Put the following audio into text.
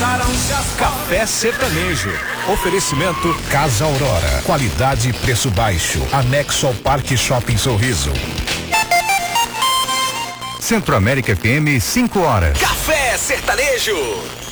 Café Sertanejo. Oferecimento Casa Aurora. Qualidade e preço baixo. Anexo ao Parque Shopping Sorriso. Centro-América FM, 5 horas. Café Sertanejo.